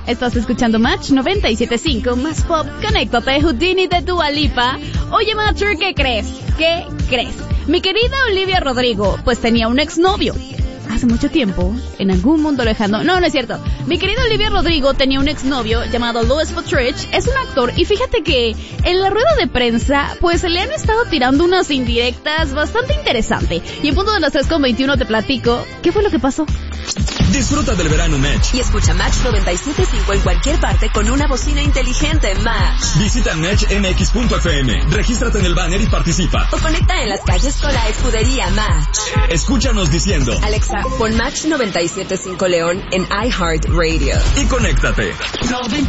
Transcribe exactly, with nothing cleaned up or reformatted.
Estás escuchando Match noventa y siete punto cinco, más pop. Conéctate, Houdini de Dua Lipa. Oye, Matcher, ¿qué crees? ¿Qué crees? Mi querida Olivia Rodrigo, pues tenía un exnovio. Hace mucho tiempo, en algún mundo lejano. No, no es cierto. Mi querida Olivia Rodrigo tenía un exnovio llamado Louis Vuittrich. Es un actor y fíjate que en la rueda de prensa, pues le han estado tirando unas indirectas bastante interesante. Y en punto de las tres con veintiuno te platico qué fue lo que pasó. Disfruta del verano Match. Y escucha Match noventa y siete punto cinco en cualquier parte con una bocina inteligente Match. Visita match m x punto f m. Regístrate en el banner y participa. O conecta en las calles con la escudería Match. Escúchanos diciendo: Alexa, pon Match noventa y siete punto cinco León en iHeartRadio. Y conéctate.